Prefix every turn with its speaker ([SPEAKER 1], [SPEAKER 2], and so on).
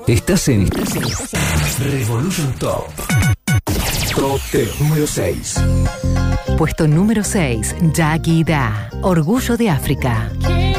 [SPEAKER 1] Estás en Revolution Top. Top 10, número 6.
[SPEAKER 2] Puesto número 6, Jagida, Orgullo de África.